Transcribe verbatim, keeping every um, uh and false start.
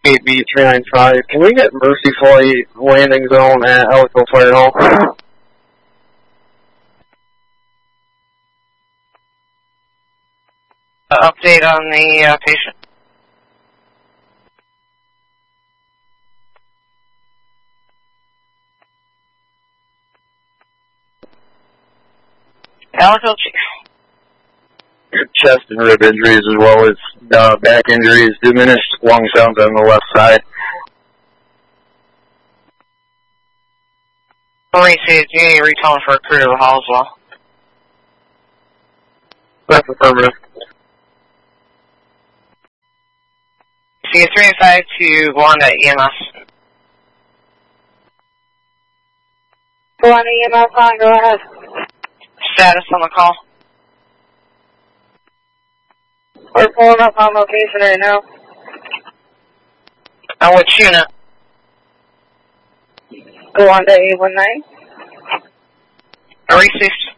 eight B three nine five, can we get Mercy Flight landing zone at Elko Fire Hall? Uh, update on the uh, patient. Elko Chief. Chest and rib injuries as well as uh, back injuries, diminished lung sounds on the left side. Maurice, do you need recon for a crew to the hall as well? That's affirmative. C three and five to Wanda E M S. Wanda E M S on, go ahead. Status on the call. We're pulling up on location right now. And which unit? Go on to eight one nine. Received.